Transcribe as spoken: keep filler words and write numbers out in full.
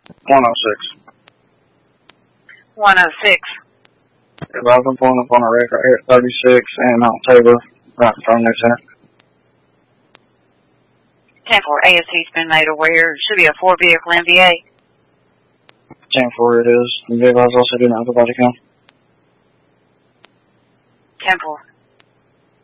one oh six. one oh six. If I've been pulling up on a wreck right here at thirty-six and Mount Tabor, right in front of the center. ten four, A S T's been made aware. It should be a four vehicle M V A. ten four it is. The vehicle is also doing out the body count. ten four.